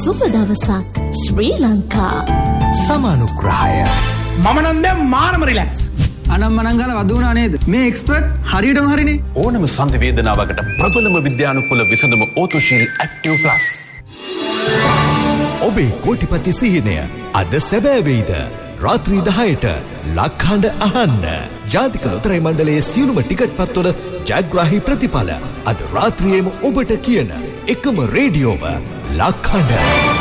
සුබ දවසක් ශ්‍රී ලංකා. සමානුග්‍රහය. මම නම් දැන් මාරම රිලැක්ස්. අනම්මනම් ගාලා වදුණා නේද? මේ එක්ස්පර්ට් හරියටම හරිනේ. ඕනම සන්ධි වේදනාවකට ප්‍රබලම විද්‍යානුකූල විසඳුම ඕතුශීල් ඇක්ටිව් ප්ලස්. ඔබේ කෝටිපති සිහිනය අද සැබෑ වෙයිද? රාත්‍රී 10ට ලක්හඬ අහන්න. ජාතික ලොතරැයි මණ්ඩලයේ සියලුම ටිකට් පත්වල ජයග්‍රාහී ප්‍රතිඵල අද රාත්‍රියේම ඔබට කියන එකම රේඩියෝව ලක්හඬ.